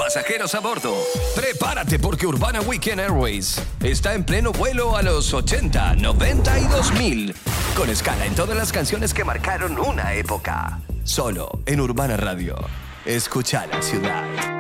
pasajeros a bordo. Prepárate porque Urbana Weekend Airways está en pleno vuelo a los 80, 90 y 2000. Con escala en todas las canciones que marcaron una época. Solo en Urbana Radio. Escucha la ciudad.